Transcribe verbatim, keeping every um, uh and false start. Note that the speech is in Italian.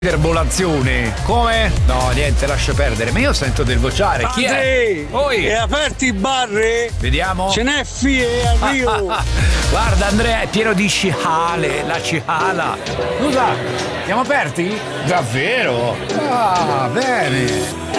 Iperbolazione. Come? No, niente, lascia perdere. Ma io sento del vociare. Chi è? Oi. E aperti i barri? Vediamo. Ce n'è fie a Rio. Guarda Andrea, è pieno di cicale, la cicala. Scusa, siamo aperti? Davvero? Ah, bene.